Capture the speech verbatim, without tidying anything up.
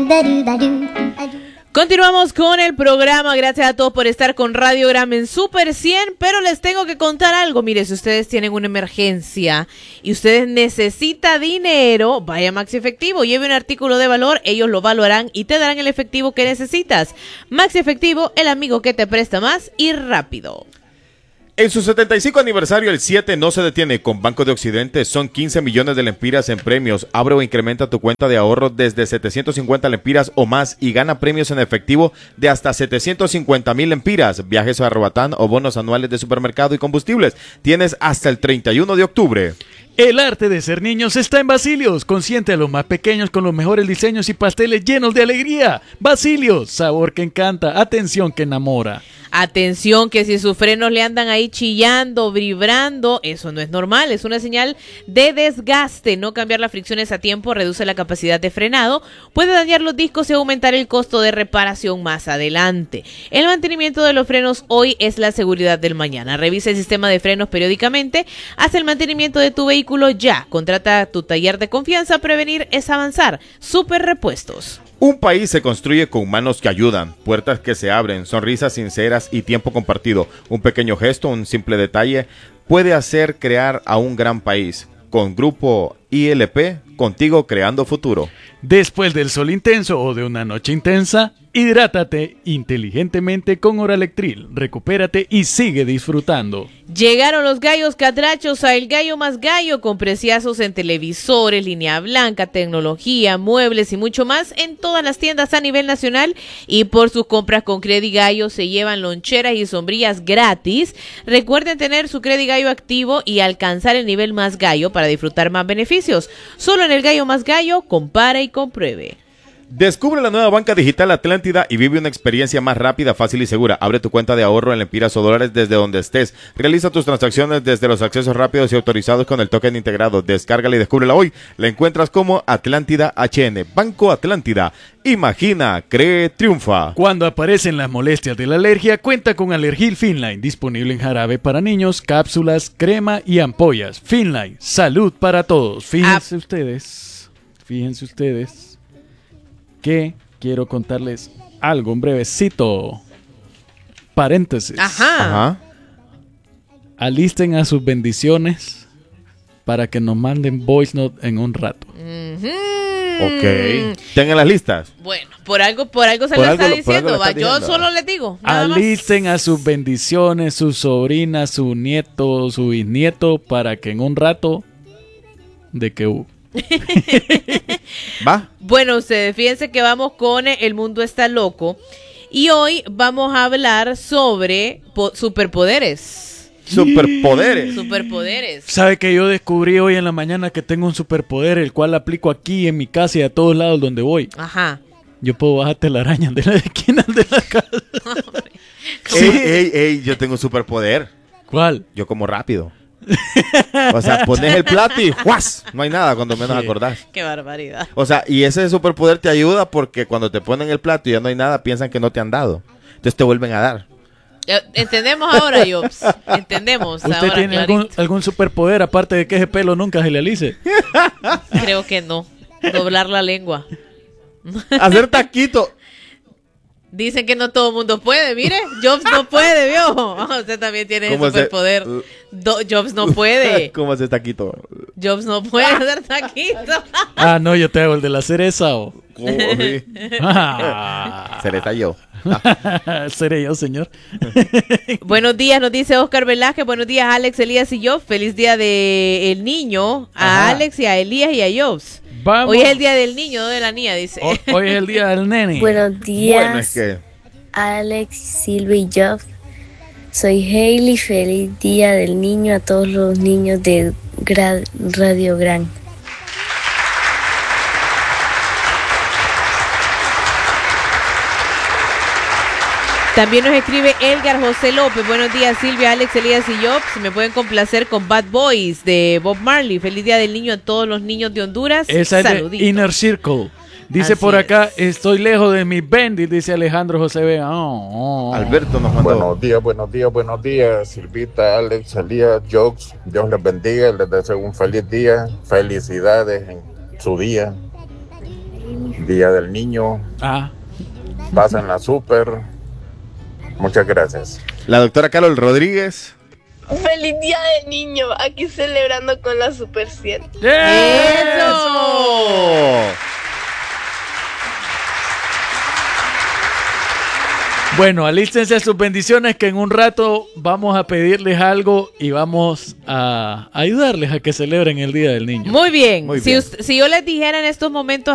Continuamos con el programa, gracias a todos por estar con Radiogram en Super cien, pero les tengo que contar algo. Mire, si ustedes tienen una emergencia y ustedes necesitan dinero, vaya a Maxi Efectivo, lleve un artículo de valor, ellos lo valorarán y te darán el efectivo que necesitas. Maxi Efectivo, el amigo que te presta más y rápido. En su setenta y cinco aniversario, el siete no se detiene. Con Banco de Occidente son quince millones de lempiras en premios. Abre o incrementa tu cuenta de ahorro desde setecientos cincuenta lempiras o más y gana premios en efectivo de hasta setecientos cincuenta mil lempiras. Viajes a Roatán o bonos anuales de supermercado y combustibles. Tienes hasta el treinta y uno de octubre. El arte de ser niños está en Basilios. Consiente a los más pequeños con los mejores diseños y pasteles llenos de alegría. Basilios, sabor que encanta, atención que enamora. Atención que si sus frenos le andan ahí chillando, vibrando, eso no es normal, es una señal de desgaste. No cambiar las fricciones a tiempo reduce la capacidad de frenado, puede dañar los discos y aumentar el costo de reparación más adelante. El mantenimiento de los frenos hoy es la seguridad del mañana. Revisa el sistema de frenos periódicamente, haz el mantenimiento de tu vehículo ya. Contrata a tu taller de confianza, prevenir es avanzar. Super Repuestos. Un país se construye con manos que ayudan, puertas que se abren, sonrisas sinceras y tiempo compartido. Un pequeño gesto, un simple detalle puede hacer crear a un gran país. Con Grupo I L P, contigo creando futuro. Después del sol intenso o de una noche intensa, hidrátate inteligentemente con Oralectril. Recupérate y sigue disfrutando. Llegaron los gallos catrachos a El Gallo Más Gallo con preciazos en televisores, línea blanca, tecnología, muebles y mucho más en todas las tiendas a nivel nacional. Y por sus compras con Credit Gallo se llevan loncheras y sombrillas gratis. Recuerden tener su Credit Gallo activo y alcanzar el nivel más gallo para disfrutar más beneficios. Solo en El Gallo Más Gallo, compara y compruebe. Descubre la nueva banca digital Atlántida y vive una experiencia más rápida, fácil y segura. Abre tu cuenta de ahorro en lempiras o dólares desde donde estés. Realiza tus transacciones desde los accesos rápidos y autorizados con el token integrado. Descárgala y descúbrela hoy. La encuentras como Atlántida H N. Banco Atlántida. Imagina, cree, triunfa. Cuando aparecen las molestias de la alergia, cuenta con Alergil Finline, disponible en jarabe para niños, cápsulas, crema y ampollas. Finline, salud para todos. Fíjense ah. ustedes, fíjense ustedes. que quiero contarles algo, un brevecito paréntesis. Ajá. Ajá. Alisten a sus bendiciones para que nos manden voice note en un rato. Uh-huh. Ok. ¿Tengan las listas? Bueno, por algo, por algo se por lo algo, está diciendo. Está Yo diciendo. Solo les digo. Alisten más. A sus bendiciones, sus sobrinas, su nieto, su bisnieto, para que en un rato de que uh, ¿Va? Bueno, ustedes fíjense que vamos con El Mundo Está Loco y hoy vamos a hablar sobre po- superpoderes. Superpoderes. Superpoderes. ¿Sabe que yo descubrí hoy en la mañana que tengo un superpoder, el cual aplico aquí en mi casa y a todos lados donde voy? Ajá. Yo puedo bajar telarañas de las esquinas de la casa. Ey, ey, ey, yo tengo un superpoder. ¿Cuál? Yo como rápido. O sea, pones el plato y ¡juas! No hay nada cuando menos acordás. Qué barbaridad. O sea, y ese superpoder te ayuda porque cuando te ponen el plato y ya no hay nada, piensan que no te han dado. Entonces te vuelven a dar. Entendemos ahora, Jobs. Entendemos. ¿Usted ahora, tiene algún, algún superpoder aparte de que ese pelo nunca se le alice? Creo que no. Doblar la lengua. Hacer taquito. Dicen que no todo el mundo puede, mire, Jobs no puede, vio. Usted también tiene el superpoder. Do, Jobs no puede. ¿Cómo hace taquito? Jobs no puede hacer taquito. Ah, no, yo te hago el de la cereza o. Oh, sí. Ah. Cereza yo. Ah. Seré yo, señor. Buenos días, nos dice Oscar Velázquez. Buenos días, Alex, Elías y Jobs. Feliz día del niño a Ajá. Alex y a Elías y a Jobs. Vamos. Hoy es el día del niño, no de la niña, dice. Hoy, hoy es el día del nene. Buenos días, bueno, es que... Alex, Silvia y Jobs. Soy Hailey. Feliz día del niño a todos los niños de Gra- Radio Gran. También nos escribe Edgar José López. Buenos días, Silvia, Alex, Elías y Jobs. Me pueden complacer con Bad Boys de Bob Marley. Feliz día del niño a todos los niños de Honduras. Esa es de Inner Circle. Dice Así por acá, es. Estoy lejos de mi bendis, dice Alejandro José Vega. Oh, oh. Alberto nos mandó. Buenos días, buenos días, buenos días. Silvita, Alex, Elías, Jobs. Dios les bendiga, les deseo un feliz día. Felicidades en su día. Día del Niño. Ah. Pásenla súper. Muchas gracias. La doctora Carol Rodríguez. ¡Feliz Día del Niño! Aquí celebrando con la Super siete. ¡Eso! Bueno, alístense sus bendiciones que en un rato vamos a pedirles algo y vamos a ayudarles a que celebren el Día del Niño. Muy bien. Muy Si, bien. us- si yo les dijera en estos momentos